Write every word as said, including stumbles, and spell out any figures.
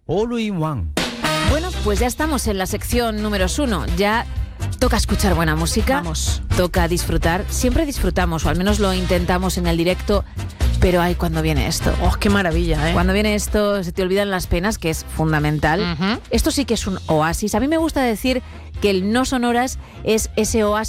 All in One. Bueno, pues ya estamos en la sección número uno. Ya toca escuchar buena música. Vamos. Toca disfrutar. Siempre disfrutamos, o al menos lo intentamos en el directo. Pero ay, cuando viene esto. ¡Oh, qué maravilla! ¿eh? Cuando viene esto, se te olvidan las penas, que es fundamental. Uh-huh. Esto sí que es un oasis. A mí me gusta decir que el No Sonoras es ese oasis